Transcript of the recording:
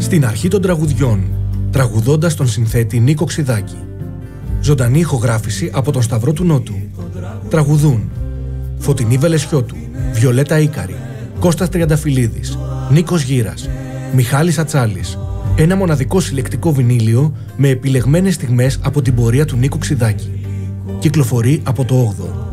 Στην αρχή των τραγουδιών, τραγουδώντας τον συνθέτη Νίκο Ξιδάκη. Ζωντανή ηχογράφηση από τον Σταυρό του Νότου. Τραγουδούν Φωτεινή Βελεσιώτου, Βιολέτα Ίκαρη, Κώστας Τριανταφυλλίδης, Νίκος Γύρας, Μιχάλης Ατσάλης. Ένα μοναδικό συλλεκτικό βινίλιο με επιλεγμένες στιγμές από την πορεία του Νίκου Ξιδάκη. Κυκλοφορεί από το 8ο.